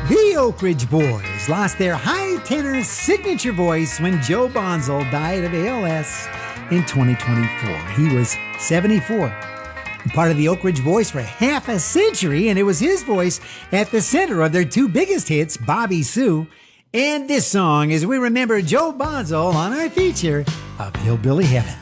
The Oak Ridge Boys lost their high tenor signature voice when Joe Bonzo died of ALS in 2024. He was 74. Part of the Oak Ridge Boys for half a century, and it was his voice at the center of their two biggest hits, Bobby Sue and this song, as we remember Joe Bonzo on our feature of Hillbilly Heaven.